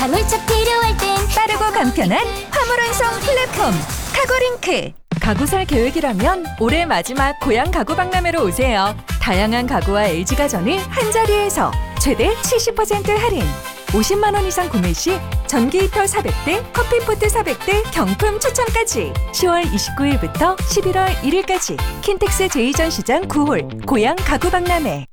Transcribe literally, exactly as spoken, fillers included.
방울차 필요할 땐 빠르고 간편한 화물 운송 플랫폼 카고링크. 가구 살 계획이라면 올해 마지막 고향 가구 박람회로 오세요. 다양한 가구와 엘지가전을 한자리에서 최대 칠십 퍼센트 할인. 오십만 원 이상 구매 시 전기 히터 사백 대, 커피포트 사백 대 경품 추첨까지. 시월 이십구 일부터 십일월 일 일까지 킨텍스 제이 전시장 구 홀 고향 가구 박람회.